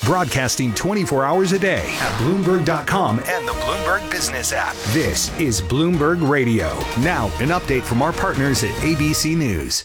broadcasting 24 hours a day at Bloomberg.com and the Bloomberg Business app. This is Bloomberg Radio. Now, an update from our partners at ABC News.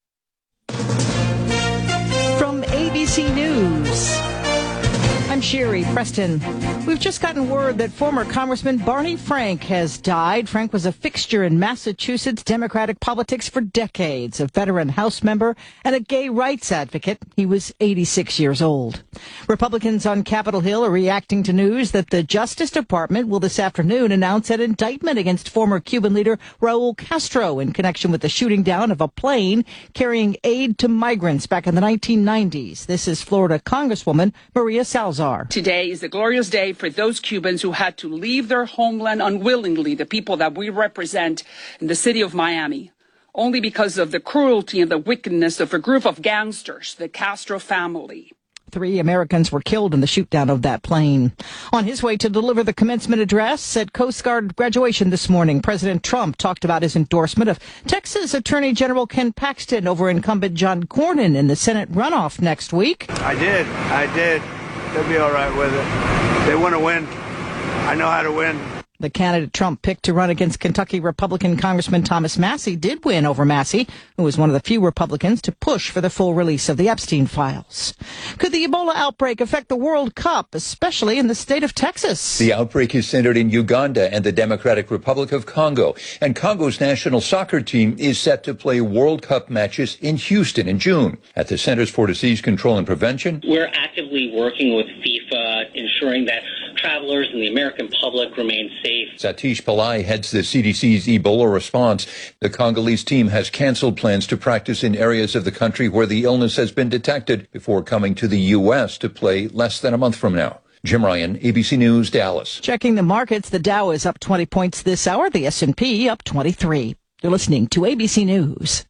From ABC News, I'm Sherry Preston. We've just gotten word that former Congressman Barney Frank has died. Frank was a fixture in Massachusetts Democratic politics for decades, a veteran House member and a gay rights advocate. He was 86 years old. Republicans on Capitol Hill are reacting to news that the Justice Department will this afternoon announce an indictment against former Cuban leader Raul Castro in connection with the shooting down of a plane carrying aid to migrants back in the 1990s. This is Florida Congresswoman Maria Salazar. Today is a glorious day for those Cubans who had to leave their homeland unwillingly, the people that we represent in the city of Miami, only because of the cruelty and the wickedness of a group of gangsters, the Castro family. 3 Americans were killed in the shoot-down of that plane. On his way to deliver the commencement address at Coast Guard graduation this morning, President Trump talked about his endorsement of Texas Attorney General Ken Paxton over incumbent John Cornyn in the Senate runoff next week. I did. They'll be all right with it. They want to win. I know how to win. The candidate Trump picked to run against Kentucky Republican Congressman Thomas Massie did win over Massie, who was one of the few Republicans to push for the full release of the Epstein files. Could the Ebola outbreak affect the World Cup, especially in the state of Texas? The outbreak is centered in Uganda and the Democratic Republic of Congo. And Congo's national soccer team is set to play World Cup matches in Houston in June. At the Centers for Disease Control and Prevention, we're actively working with FIFA, ensuring that travelers and the American public remain safe. Satish Pillai heads the CDC's Ebola response. The Congolese team has canceled plans to practice in areas of the country where the illness has been detected before coming to the U.S. to play less than a month from now. Jim Ryan, ABC News, Dallas. Checking the markets, the Dow is up 20 points this hour, the S&P up 23. You're listening to ABC News.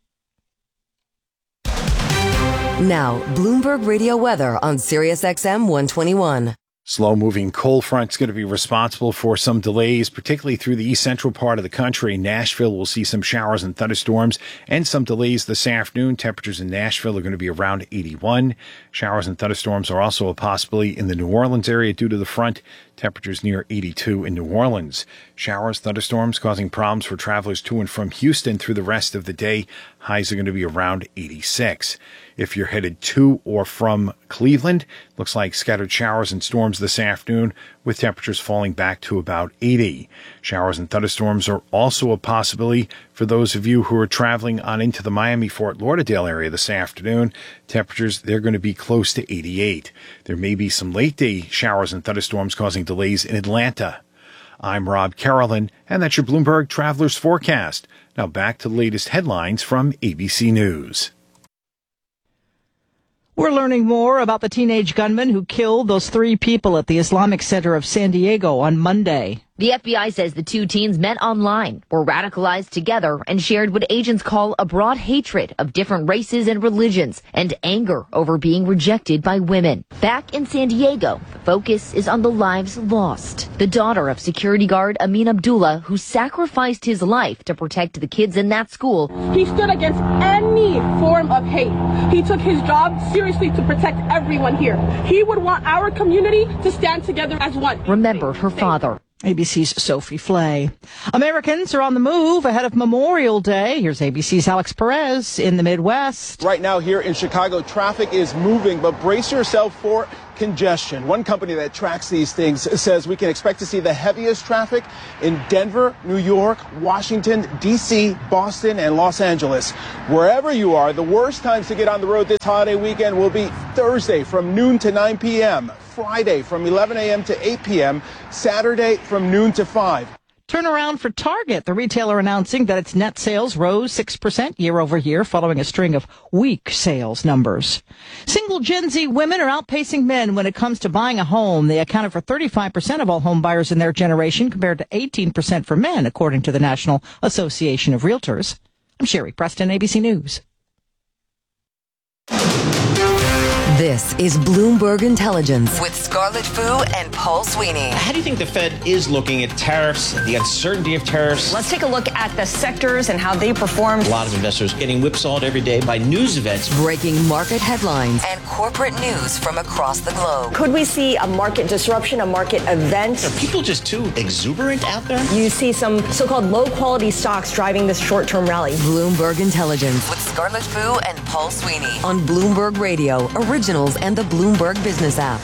Now, Bloomberg Radio weather on Sirius XM 121. Slow-moving cold front's going to be responsible for some delays, particularly through the east central part of the country. Nashville will see some showers and thunderstorms and some delays this afternoon. Temperatures in Nashville are going to be around 81. Showers and thunderstorms are also a possibility in the New Orleans area due to the front. Temperatures near 82 in New Orleans. Showers, thunderstorms causing problems for travelers to and from Houston through the rest of the day. Highs are going to be around 86. If you're headed to or from Cleveland, looks like scattered showers and storms this afternoon with temperatures falling back to about 80. Showers and thunderstorms are also a possibility for those of you who are traveling on into the Miami-Fort Lauderdale area this afternoon. Temperatures, they're going to be close to 88. There may be some late-day showers and thunderstorms causing delays in Atlanta. I'm Rob Carolyn, and that's your Bloomberg Travelers Forecast. Now back to the latest headlines from ABC News. We're learning more about the teenage gunman who killed those 3 people at the Islamic Center of San Diego on Monday. The FBI says the 2 teens met online, were radicalized together, and shared what agents call a broad hatred of different races and religions and anger over being rejected by women. Back in San Diego, the focus is on the lives lost. The daughter of security guard Amin Abdullah, who sacrificed his life to protect the kids in that school. He stood against any form of hate. He took his job seriously to protect everyone here. He would want our community to stand together as one. Remembered her father. ABC's Sophie Flay. Americans are on the move ahead of Memorial Day. Here's ABC's Alex Perez in the Midwest. Right now here in Chicago, traffic is moving, but brace yourself for congestion. One company that tracks these things says we can expect to see the heaviest traffic in Denver, New York, Washington, D.C., Boston, and Los Angeles. Wherever you are, the worst times to get on the road this holiday weekend will be Thursday from noon to 9 p.m., Friday from 11 a.m. to 8 p.m., Saturday from noon to 5. Turnaround for Target. The retailer announcing that its net sales rose 6% year over year following a string of weak sales numbers. Single Gen Z women are outpacing men when it comes to buying a home. They accounted for 35% of all home buyers in their generation compared to 18% for men, according to the National Association of Realtors. I'm Sherry Preston, ABC News. This is Bloomberg Intelligence with Scarlett Fu and Paul Sweeney. How do you think the Fed is looking at tariffs, the uncertainty of tariffs? Let's take a look at the sectors and how they performed. A lot of investors getting whipsawed every day by news events. Breaking market headlines and corporate news from across the globe. Could we see a market disruption, a market event? Are people just too exuberant out there? You see some so-called low-quality stocks driving this short-term rally. Bloomberg Intelligence with Scarlett Fu and Paul Sweeney on Bloomberg Radio, Originals, and the Bloomberg Business app.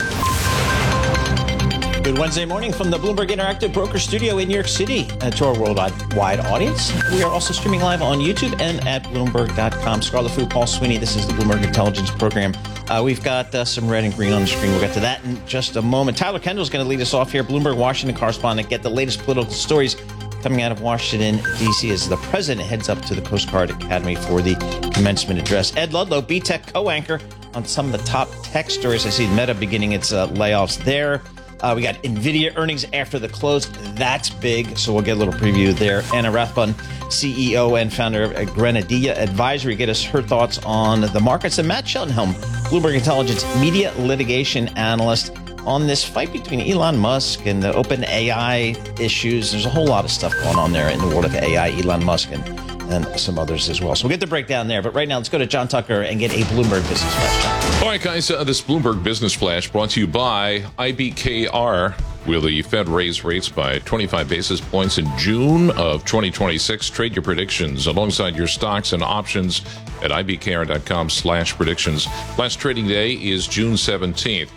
Good Wednesday morning from the Bloomberg Interactive Broker Studio in New York City. To our worldwide audience, we are also streaming live on YouTube and at Bloomberg.com. Scarlett Fu, Paul Sweeney, this is the Bloomberg Intelligence Program. We've got some red and green on the screen. We'll get to that in just a moment. Tyler Kendall's going to lead us off here, Bloomberg Washington correspondent. Get the latest political stories coming out of Washington, D.C. as the president heads up to the Coast Guard Academy for the commencement address. Ed Ludlow, BTech co-anchor on some of the top tech stories. I see Meta beginning its layoffs there. We got NVIDIA earnings after the close. That's big, so we'll get a little preview there. Anna Rathbun, CEO and founder of Grenadilla Advisory, get us her thoughts on the markets. And Matt Schellenhelm, Bloomberg Intelligence media litigation analyst, on this fight between Elon Musk and the OpenAI issues. There's a whole lot of stuff going on there in the world of AI, Elon Musk and some others as well. So we'll get the breakdown there. But right now, let's go to John Tucker and get a Bloomberg Business Flash. All right, guys, this Bloomberg Business Flash brought to you by IBKR. Will the Fed raise rates by 25 basis points in June of 2026? Trade your predictions alongside your stocks and options at ibkr.com/predictions. Last trading day is June 17th.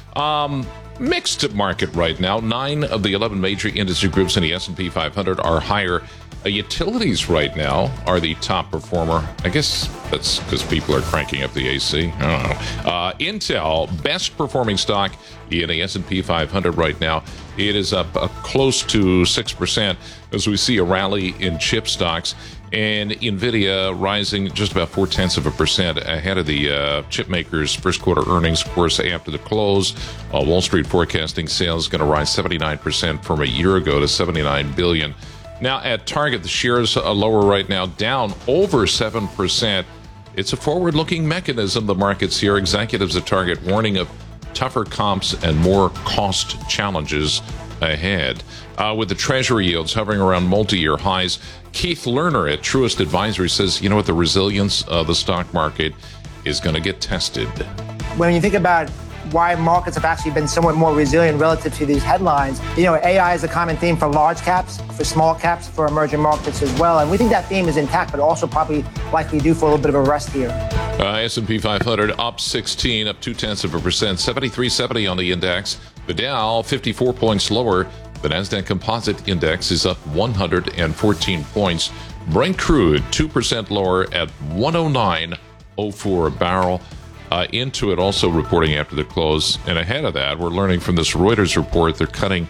Mixed market right now. 9 of the 11 major industry groups in the S&P 500 are higher. Utilities right now are the top performer. I guess that's because people are cranking up the AC. I don't know. Intel, best performing stock in the S&P 500 right now. It is up close to 6% as we see a rally in chip stocks. And NVIDIA rising just about 0.4% ahead of the chip makers' first quarter earnings, of course, after the close. Wall Street forecasting sales going to rise 79% from a year ago to $79 billion. Now at Target, the shares are lower right now, down over 7%. It's a forward-looking mechanism. The markets here, executives at Target warning of tougher comps and more cost challenges ahead. With the Treasury yields hovering around multi-year highs, Keith Lerner at Truist Advisory says, you know what, the resilience of the stock market is going to get tested. When you think about why markets have actually been somewhat more resilient relative to these headlines, you know, AI is a common theme for large caps, for small caps, for emerging markets as well. And we think that theme is intact, but also probably likely due for a little bit of a rest here. S&P 500 up 16, up 0.2%, 7370 on the index. The Dow 54 points lower. The Nasdaq Composite Index is up 114 points. Brent crude 2% lower at 109.04 a barrel. Intuit also reporting after the close. And ahead of that, we're learning from this Reuters report, they're cutting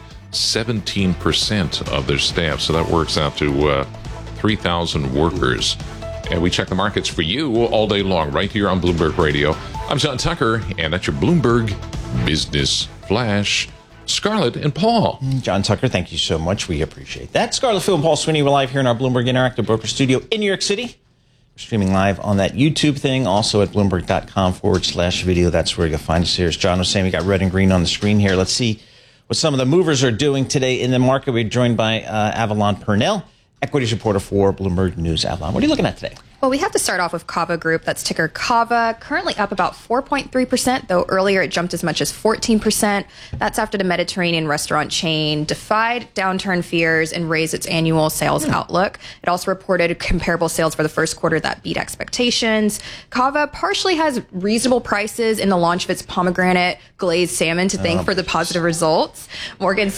17% of their staff. So that works out to 3,000 workers. And we check the markets for you all day long right here on Bloomberg Radio. I'm John Tucker, and that's your Bloomberg Business Flash. Scarlett and Paul. John Tucker, thank you so much. We appreciate that. Scarlett Fu and Paul Sweeney, we're live here in our Bloomberg Interactive Broker Studio in New York City. We're streaming live on that YouTube thing, also at Bloomberg.com/video. That's where you'll find us here. As John was saying, we got red and green on the screen here. Let's see what some of the movers are doing today in the market. We're joined by Avalon Purnell, equities reporter for Bloomberg News. Avalon, what are you looking at today? Well, we have to start off with Kava Group. That's ticker Kava, currently up about 4.3%, though earlier it jumped as much as 14%. That's after the Mediterranean restaurant chain defied downturn fears and raised its annual sales outlook. It also reported comparable sales for the first quarter that beat expectations. Kava partially has reasonable prices in the launch of its pomegranate glazed salmon to thank for the positive results. Morgan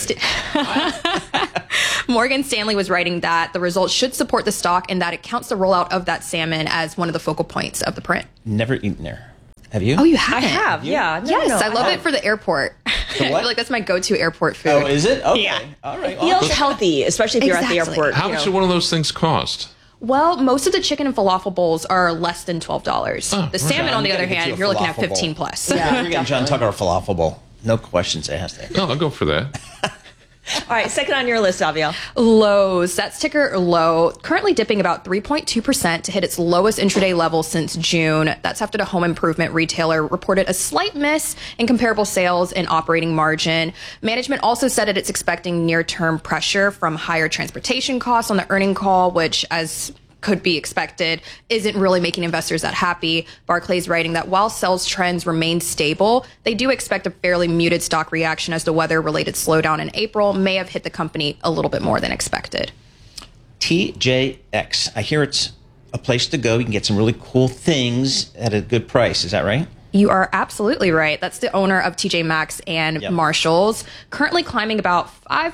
Stanley was writing that the results should support the stock and that it counts the rollout of that salmon as one of the focal points of the print. Never eaten there. Have you? Oh, you haven't? I have, yeah. Yes, I love it for the airport. The I feel like that's my go-to airport food. Oh, is it? Okay. Yeah. All right. It feels healthy, especially if you're at the airport. How much do one of those things cost? Well, most of the chicken and falafel bowls are less than $12. The salmon, on the other hand, you're looking at 15 plus. Yeah, you're getting John Tucker a falafel bowl. No questions asked there. No, I'll go for that. All right, second on your list, Aviel. Lowe's, that's ticker LOW, currently dipping about 3.2% to hit its lowest intraday level since June. That's after the home improvement retailer reported a slight miss in comparable sales and operating margin. Management also said that it's expecting near-term pressure from higher transportation costs on the earning call, which, as could be expected, isn't really making investors that happy. Barclays writing that while sales trends remain stable, they do expect a fairly muted stock reaction as the weather-related slowdown in April may have hit the company a little bit more than expected. TJX. I hear it's a place to go. You can get some really cool things at a good price. Is that right? You are absolutely right. That's the owner of TJ Maxx and Marshalls, currently climbing about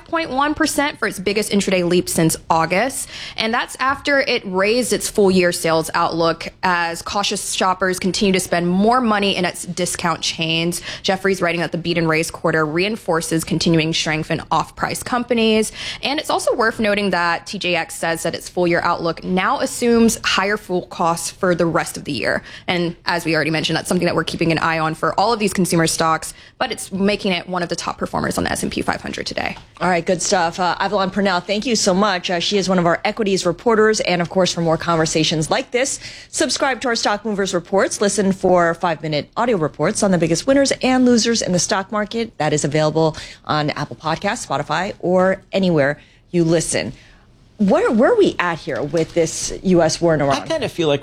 5.1% for its biggest intraday leap since August. And that's after it raised its full year sales outlook as cautious shoppers continue to spend more money in its discount chains. Jeffrey's writing that the beat and raise quarter reinforces continuing strength in off-price companies. And it's also worth noting that TJX says that its full year outlook now assumes higher fuel costs for the rest of the year. And as we already mentioned, that's something that we're keeping an eye on for all of these consumer stocks, but it's making it one of the top performers on the S&P 500 today. All right, good stuff. Avalon Purnell, thank you so much. She is one of our equities reporters. And of course, for more conversations like this, subscribe to our Stock Movers reports. Listen for 5-minute audio reports on the biggest winners and losers in the stock market. That is available on Apple Podcasts, Spotify, or anywhere you listen. Where are we at here with this U.S. war in Iran? I kind of feel like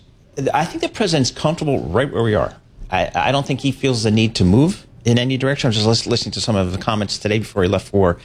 I think the president's comfortable right where we are. I don't think he feels the need to move in any direction. I was just listening to some of the comments today before he left for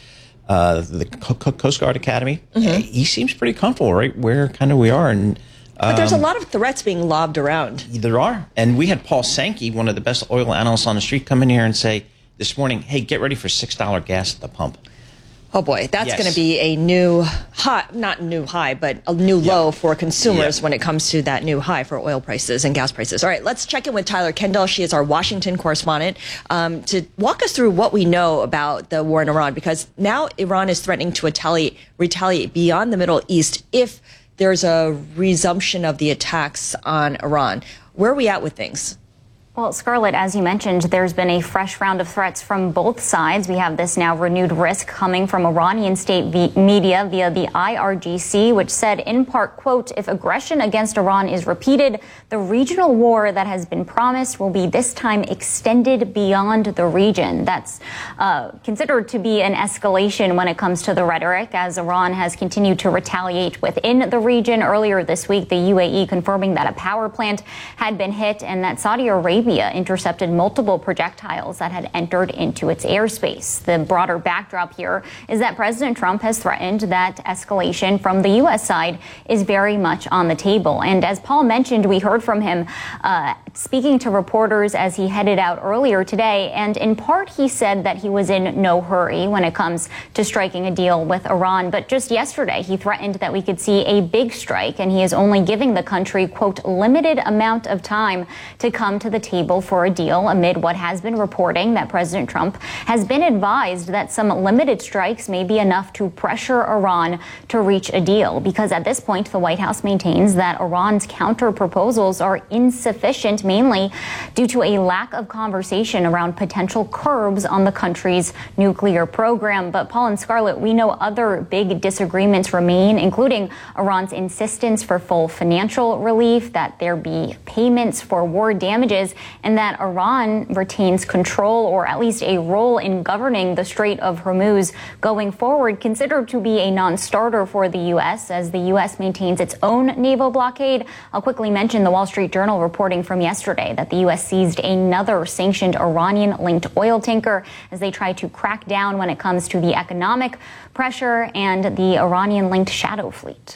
the Coast Guard Academy. Mm-hmm. He seems pretty comfortable right where kind of we are. But there's a lot of threats being lobbed around. There are. And we had Paul Sankey, one of the best oil analysts on the street, come in here and say this morning, hey, get ready for $6 gas at the pump. Oh, boy, that's going to be a new high, not new high, but a new low for consumers when it comes to that new high for oil prices and gas prices. All right, let's check in with Tyler Kendall. She is our Washington correspondent to walk us through what we know about the war in Iran, because now Iran is threatening to retaliate beyond the Middle East if there's a resumption of the attacks on Iran. Where are we at with things? Well, Scarlett, as you mentioned, there's been a fresh round of threats from both sides. We have this now renewed risk coming from Iranian state media via the IRGC, which said in part, quote, if aggression against Iran is repeated, the regional war that has been promised will be this time extended beyond the region. That's considered to be an escalation when it comes to the rhetoric, as Iran has continued to retaliate within the region. Earlier this week, the UAE confirming that a power plant had been hit and that Saudi Arabia intercepted multiple projectiles that had entered into its airspace. The broader backdrop here is that President Trump has threatened that escalation from the U.S. side is very much on the table. And as Paul mentioned, we heard from him speaking to reporters as he headed out earlier today. And in part, he said that he was in no hurry when it comes to striking a deal with Iran. But just yesterday, he threatened that we could see a big strike, and he is only giving the country, quote, limited amount of time to come to the table for a deal amid what has been reporting that President Trump has been advised that some limited strikes may be enough to pressure Iran to reach a deal, because at this point the White House maintains that Iran's counter proposals are insufficient, mainly due to a lack of conversation around potential curbs on the country's nuclear program. But Paul and Scarlett, we know other big disagreements remain, including Iran's insistence for full financial relief, that there be payments for war damages, and that Iran retains control, or at least a role in governing the Strait of Hormuz going forward, considered to be a non-starter for the U.S. as the U.S. maintains its own naval blockade. I'll quickly mention the Wall Street Journal reporting from yesterday that the U.S. seized another sanctioned Iranian-linked oil tanker as they try to crack down when it comes to the economic pressure and the Iranian-linked shadow fleet.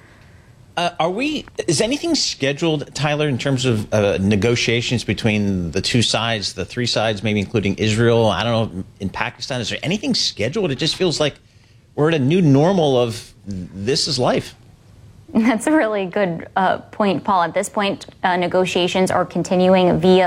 Is anything scheduled, Tyler, in terms of negotiations between the two sides, the three sides, maybe including Israel? I don't know, in Pakistan, is there anything scheduled? It just feels like we're at a new normal of this is life. That's a really good point, Paul. At this point, negotiations are continuing via